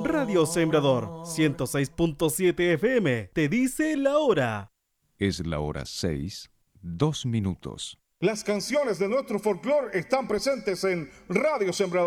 Radio Sembrador 106.7 FM te dice la hora. Es la hora 6, 2 minutos. Las canciones de nuestro folclore están presentes en Radio Sembrador.